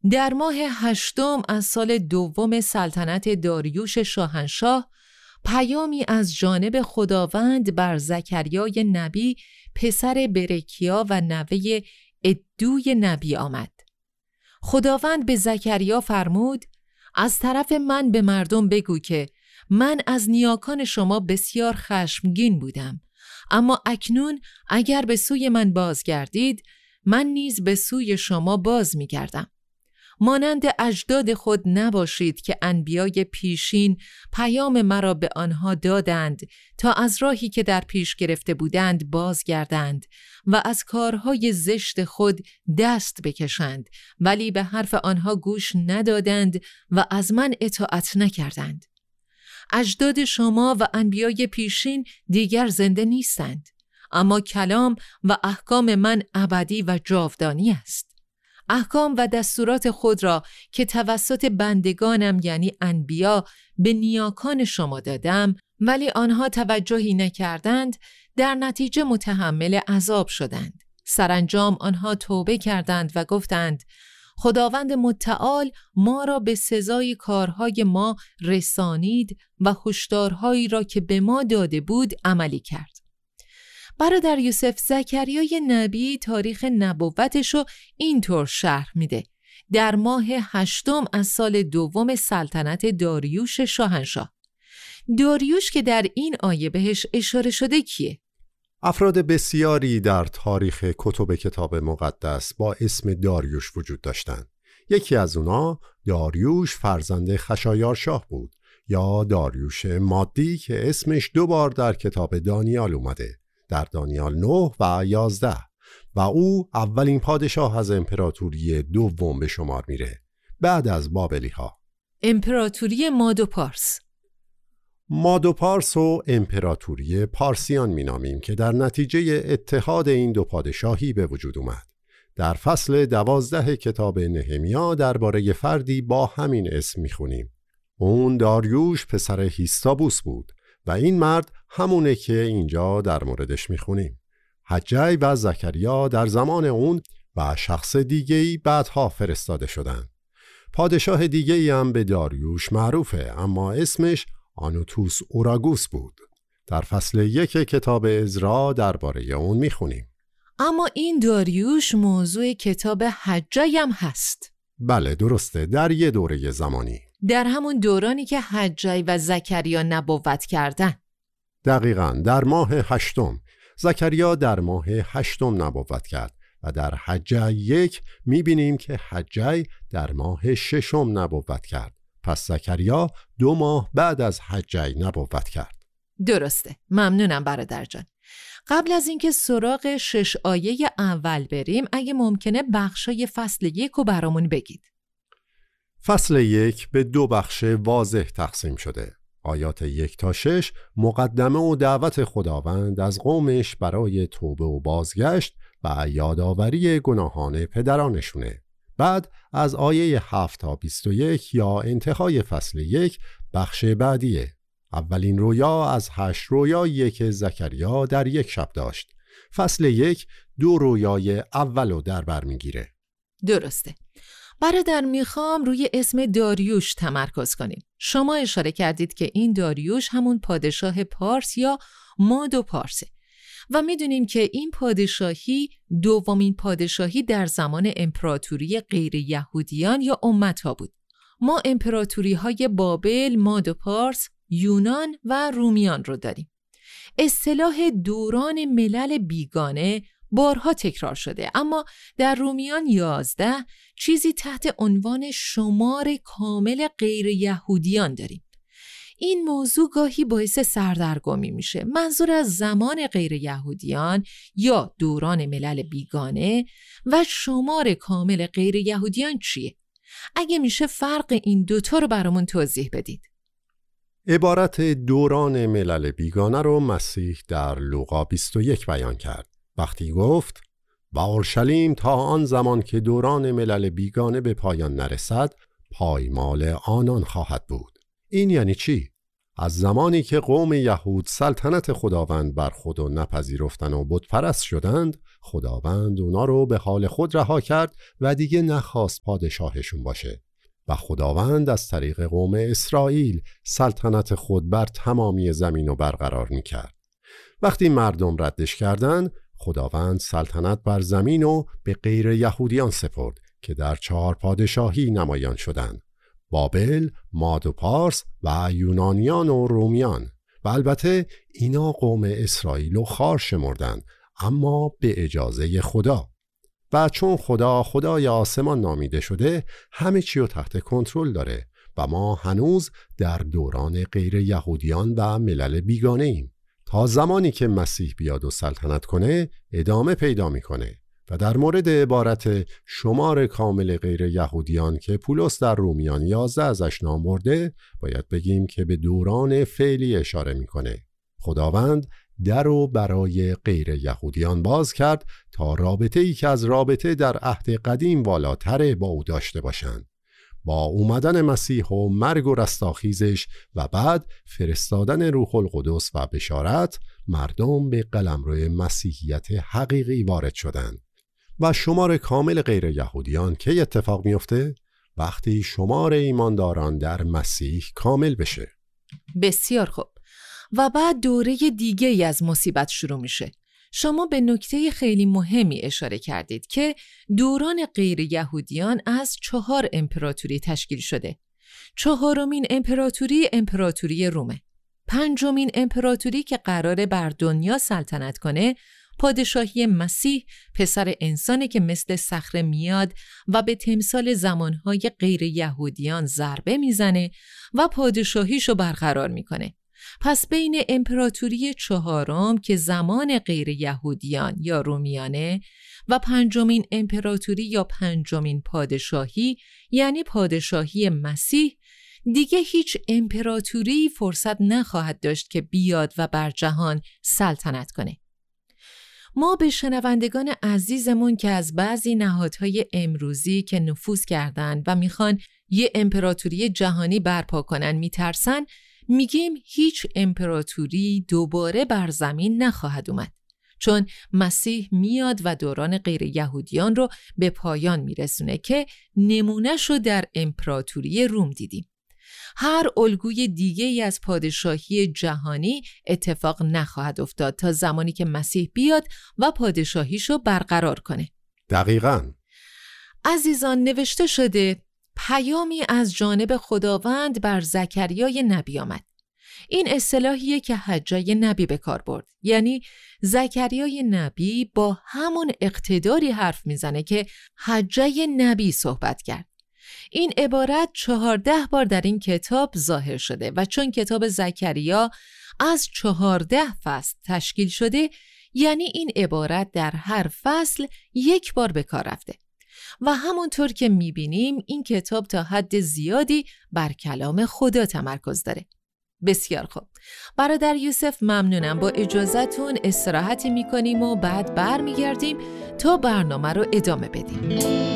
در ماه 8 از سال 2 سلطنت داریوش شاهنشاه پیامی از جانب خداوند بر زکریای نبی پسر برکیا و نوه ادوی نبی آمد. خداوند به زکریا فرمود: از طرف من به مردم بگو که من از نیاکان شما بسیار خشمگین بودم، اما اکنون اگر به سوی من بازگردید، من نیز به سوی شما باز می‌گردم. مانند اجداد خود نباشید که انبیای پیشین پیام مرا به آنها دادند تا از راهی که در پیش گرفته بودند بازگردند و از کارهای زشت خود دست بکشند، ولی به حرف آنها گوش ندادند و از من اطاعت نکردند. اجداد شما و انبیای پیشین دیگر زنده نیستند، اما کلام و احکام من ابدی و جاودانی است. احکام و دستورات خود را که توسط بندگانم یعنی انبیا به نیاکان شما دادم، ولی آنها توجهی نکردند، در نتیجه متحمل عذاب شدند. سرانجام آنها توبه کردند و گفتند: خداوند متعال ما را به سزای کارهای ما رسانید و هشدارهایی را که به ما داده بود عملی کرد. برادر یوسف، زکریای نبی تاریخ نبوتشو اینطور شرح میده: در ماه 8 از سال 2 سلطنت داریوش شاهنشاه. داریوش که در این آیه بهش اشاره شده کیه؟ افراد بسیاری در تاریخ کتب کتاب مقدس با اسم داریوش وجود داشتند. یکی از اونا داریوش فرزند خشایارشاه بود، یا داریوش مادی که اسمش 2 بار در کتاب دانیال اومده، در دانیال 9 و 11، و او اولین پادشاه از امپراتوری دوم به شمار میره بعد از بابلی ها. امپراتوری ماد و پارس. ماد و پارس و امپراتوری پارسیان مینامیم که در نتیجه اتحاد این 2 پادشاهی به وجود اومد. در فصل 12 کتاب نهمیا درباره فردی با همین اسم میخونیم. اون داریوش پسر هیستابوس بود و این مرد همونه که اینجا در موردش میخونیم. حجی و زکریا در زمان اون و شخص دیگه‌ای بعدها فرستاده شدند. پادشاه دیگه‌ای هم به داریوش معروفه، اما اسمش آنوتوس اوراگوس بود. در فصل 1 کتاب عزرا درباره اون میخونیم. اما این داریوش موضوع کتاب حجی هم هست. بله درسته، در یه دوره زمانی، در همون دورانی که حجی و زکریا نبوت کردن. دقیقاً در ماه 8. زکریا در ماه 8 نبوت کرد و در حجی 1 میبینیم که حجی در ماه 6 نبوت کرد. پس زکریا 2 ماه بعد از حجی نبوت کرد. درسته، ممنونم برادر جان. قبل از اینکه سراغ 6 آیه اول بریم، اگه ممکنه بخشای فصل 1 رو برامون بگید. فصل 1 به 2 بخش واضح تقسیم شده. آیات 1 تا 6 مقدمه و دعوت خداوند از قومش برای توبه و بازگشت و یادآوری گناهان پدرانشونه. بعد از آیه 7 تا 21 یا انتهای فصل 1 بخش بعدیه. اولین رویا از 8 رویایی که زکریا در 1 شب داشت. فصل 1 2 رویای اولو در بر میگیره. درسته. برادر، میخوام روی اسم داریوش تمرکز کنیم. شما اشاره کردید که این داریوش همون پادشاه پارس یا ماد و پارسه و میدونیم که این پادشاهی دومین پادشاهی در زمان امپراتوری غیر یهودیان یا امتها بود. ما امپراتوری های بابل، ماد و پارس، یونان و رومیان رو داریم. اصطلاح دوران ملل بیگانه بارها تکرار شده، اما در رومیان 11 چیزی تحت عنوان شمار کامل غیر یهودیان داریم. این موضوع گاهی باعث سردرگمی میشه. منظور از زمان غیر یهودیان یا دوران ملل بیگانه و شمار کامل غیر یهودیان چیه؟ اگه میشه فرق این دوتا رو برامون توضیح بدید. عبارت دوران ملل بیگانه رو مسیح در لوقا 21 بیان کرد. وقتی گفت و اورشلیم تا آن زمان که دوران ملل بیگانه به پایان نرسد پایمال آنان خواهد بود. این یعنی چی؟ از زمانی که قوم یهود سلطنت خداوند بر خود و نپذیرفتن و بت پرست شدند، خداوند اونا رو به حال خود رها کرد و دیگه نخواست پادشاهشون باشه و خداوند از طریق قوم اسرائیل سلطنت خود بر تمامی زمین رو برقرار میکرد. وقتی مردم ردش کردند، خداوند سلطنت بر زمین رو به غیر یهودیان سپرد که در 4 پادشاهی نمایان شدند: بابل، ماد و پارس و یونانیان و رومیان. و البته اینا قوم اسرائیل رو خوار شمردند، اما به اجازه خدا. و چون خدا خدای آسمان نامیده شده، همه چی رو تحت کنترل داره و ما هنوز در دوران غیر یهودیان و ملل بیگانه ایم تا زمانی که مسیح بیاد و سلطنت کنه ادامه پیدا میکنه. و در مورد عبارت شمار کامل غیر یهودیان که پولس در رومیان 11 ازش نام برده، باید بگیم که به دوران فعلی اشاره میکنه. خداوند در رو برای غیر یهودیان باز کرد تا رابطه‌ای که از رابطه در عهد قدیم والاتر با او داشته باشند. با اومدن مسیح و مرگ و رستاخیزش و بعد فرستادن روح القدس و بشارت، مردم به قلمرو مسیحیت حقیقی وارد شدند. و شمار کامل غیر یهودیان کی اتفاق میفته؟ وقتی شمار ایمانداران در مسیح کامل بشه. بسیار خوب. و بعد دوره دیگه ای از مصیبت شروع میشه. شما به نکته خیلی مهمی اشاره کردید که دوران غیر یهودیان از 4 امپراتوری تشکیل شده. 4مین امپراتوری امپراتوری رومه. 5مین امپراتوری که قراره بر دنیا سلطنت کنه پادشاهی مسیح، پسر انسانی که مثل صخره میاد و به تمثال زمانهای غیر یهودیان ضربه میزنه و پادشاهیشو برقرار میکنه. پس بین امپراتوری 4 که زمان غیر یهودیان یا رومیانه و 5مین امپراتوری یا 5مین پادشاهی یعنی پادشاهی مسیح، دیگه هیچ امپراتوری فرصت نخواهد داشت که بیاد و بر جهان سلطنت کنه. ما به شنوندگان عزیزمون که از بعضی نهادهای امروزی که نفوذ کردن و میخوان یه امپراتوری جهانی برپا کنن میترسن، میگیم هیچ امپراتوری دوباره بر زمین نخواهد اومد، چون مسیح میاد و دوران غیر یهودیان رو به پایان میرسونه که نمونه‌شو رو در امپراتوری روم دیدیم. هر الگوی دیگه ای از پادشاهی جهانی اتفاق نخواهد افتاد تا زمانی که مسیح بیاد و پادشاهیشو برقرار کنه. دقیقاً. عزیزان، نوشته شده پیامی از جانب خداوند بر زکریای نبی آمد. این اصطلاحیه که حجای نبی به کار برد. یعنی زکریای نبی با همون اقتداری حرف میزنه که حجای نبی صحبت کرد. این عبارت 14 بار در این کتاب ظاهر شده و چون کتاب زکریا از 14 فصل تشکیل شده، یعنی این عبارت در هر فصل 1 بار به کار رفته. و همونطور که میبینیم این کتاب تا حد زیادی بر کلام خدا تمرکز داره. بسیار خوب. برادر یوسف، ممنونم. با اجازهتون استراحتی میکنیم و بعد برمیگردیم تا برنامه رو ادامه بدیم.